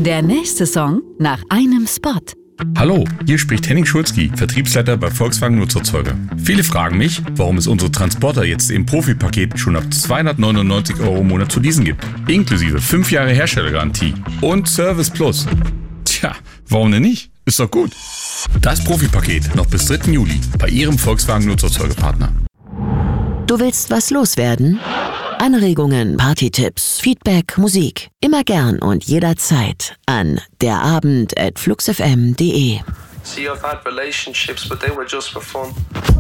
Der nächste Song nach einem Spot. Hallo, hier spricht Henning Schulzki, Vertriebsleiter bei Volkswagen Nutzerzeuger. Viele fragen mich, warum es unsere Transporter jetzt im Profi-Paket schon ab 299 € im Monat zu leasen gibt. Inklusive 5 Jahre Herstellergarantie und Service Plus. Tja, warum denn nicht? Ist doch gut. Das Profi-Paket noch bis 3. Juli bei Ihrem Volkswagen Nutzerzeugerpartner. Du willst was loswerden? Anregungen, Partytipps, Feedback, Musik. Immer gern und jederzeit an derabend@fluxfm.de. See, I've had relationships, but they were just for fun.